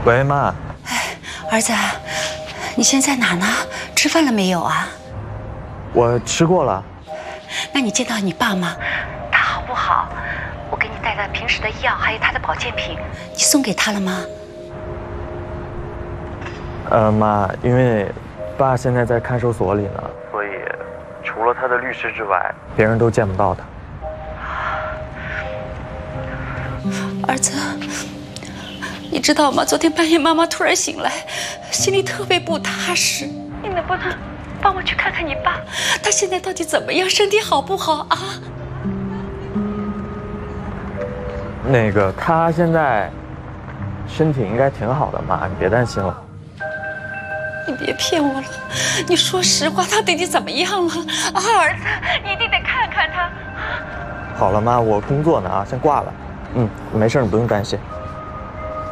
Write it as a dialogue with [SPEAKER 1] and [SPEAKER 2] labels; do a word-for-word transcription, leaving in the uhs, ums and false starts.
[SPEAKER 1] 喂，妈。
[SPEAKER 2] 哎，儿子，你现在哪呢？吃饭了没有啊？
[SPEAKER 1] 我吃过了。
[SPEAKER 2] 那你见到你爸吗？他好不好？我给你带的平时的药，还有他的保健品，你送给他了吗？
[SPEAKER 1] 呃，妈，因为爸现在在看守所里呢，所以除了他的律师之外，别人都见不到他。
[SPEAKER 2] 儿子，你知道吗？昨天半夜妈妈突然醒来，心里特别不踏实。你能不能帮我去看看你爸？他现在到底怎么样？身体好不好啊？
[SPEAKER 1] 那个，他现在身体应该挺好的，妈，你别担心了。
[SPEAKER 2] 你别骗我了，你说实话，他对你怎么样了？啊，儿子，你一定得看看他。
[SPEAKER 1] 好了，妈，我工作呢啊，先挂了。嗯，没事，你不用担心。